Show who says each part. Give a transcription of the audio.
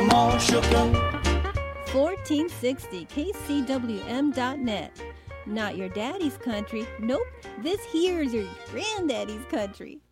Speaker 1: I'm all shook up.
Speaker 2: 1460 KCWM.net. Not your daddy's country. Nope, this here's your granddaddy's country.